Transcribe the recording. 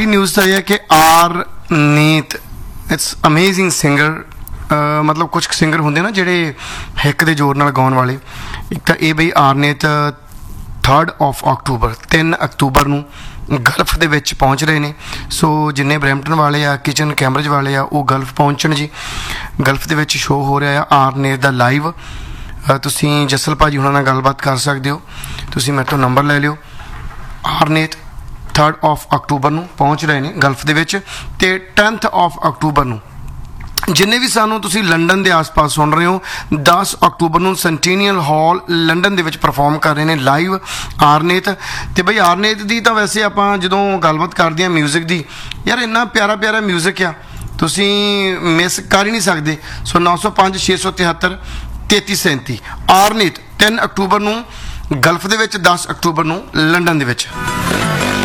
News तो यह है कि आरनीत इट्स अमेजिंग सिंगर। मतलब कुछ सिंगर होंगे ना ਜਿਹੜੇ ਹਿੱਕ ਦੇ ਜ਼ੋਰ ਨਾਲ ਗਾਉਣ ਵਾਲੇ। ਇੱਕ ਤਾਂ ਇਹ ਬਈ ਆਰਨੀਤ 3 ਅਕਤੂਬਰ 3 ਅਕਤੂਬਰ ਨੂੰ ਗਲਫ ਦੇ ਵਿੱਚ ਪਹੁੰਚ ਰਹੇ ਨੇ। ਸੋ ਜਿੰਨੇ ਬਰੈਂਪਟਨ ਵਾਲੇ ਆ, ਕਿਚਨ ਕੈਂਬਰਿਜ ਵਾਲੇ ਆ, ਉਹ ਗਲਫ ਪਹੁੰਚਣ ਜੀ। ਗਲਫ ਦੇ ਵਿੱਚ ਸ਼ੋਅ ਹੋ ਰਿਹਾ ਆ ਆਰਨੀਤ ਦਾ ਲਾਈਵ। ਤੁਸੀਂ ਜਸਲ ਭਾਜੀ ਉਹਨਾਂ ਨਾਲ ਗੱਲਬਾਤ ਕਰ ਸਕਦੇ ਹੋ। ਤੁਸੀਂ ਮੇਰੇ ਤੋਂ ਨੰਬਰ ਲੈ ਲਿਓ। ਆਰਨੀਤ 3 ਅਕਤੂਬਰ ਨੂੰ ਪਹੁੰਚ ਰਹੇ ਨੇ ਗਲਫ ਦੇ ਵਿੱਚ, ਅਤੇ 10 ਅਕਤੂਬਰ ਨੂੰ ਜਿੰਨੇ ਵੀ ਸਾਨੂੰ ਤੁਸੀਂ ਲੰਡਨ ਦੇ ਆਸ-ਪਾਸ ਸੁਣ ਰਹੇ ਹੋ, 10 ਅਕਤੂਬਰ ਨੂੰ ਸੈਂਟੀਨੀਅਲ ਹਾਲ ਲੰਡਨ ਦੇ ਵਿੱਚ ਪਰਫਾਰਮ ਕਰ ਰਹੇ ਨੇ ਲਾਈਵ ਆਰਨੀਤ। ਅਤੇ ਬਈ ਆਰਨੀਤ ਦੀ ਤਾਂ ਵੈਸੇ ਆਪਾਂ ਜਦੋਂ ਗੱਲਬਾਤ ਕਰਦੇ ਹਾਂ ਮਿਊਜ਼ਿਕ ਦੀ, ਯਾਰ ਇੰਨਾ ਪਿਆਰਾ ਪਿਆਰਾ ਮਿਊਜ਼ਿਕ ਆ, ਤੁਸੀਂ ਮਿਸ ਕਰ ਹੀ ਨਹੀਂ ਸਕਦੇ। ਸੋ 905 673 3337 ਆਰਨੀਤ 3 ਅਕਤੂਬਰ ਨੂੰ ਗਲਫ ਦੇ ਵਿੱਚ, 10 ਅਕਤੂਬਰ ਨੂੰ ਲੰਡਨ ਦੇ ਵਿੱਚ।